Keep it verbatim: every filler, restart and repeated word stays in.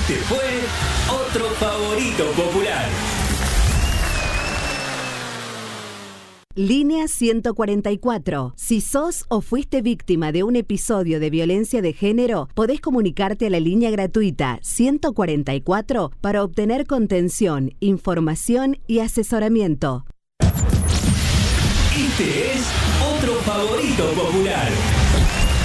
Este fue otro favorito popular. Línea ciento cuarenta y cuatro. Si sos o fuiste víctima de un episodio de violencia de género, podés comunicarte a la línea gratuita ciento cuarenta y cuatro para obtener contención, información y asesoramiento. Este es otro favorito popular.